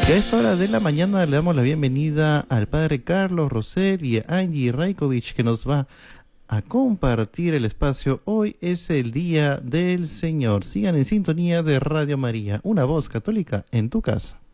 Y a esta hora de la mañana le damos la bienvenida al padre Carlos Rosel y a Angie Raikovich, que nos va a compartir el espacio. Hoy es el Día del Señor. Sigan en sintonía de Radio María, una voz católica en tu casa.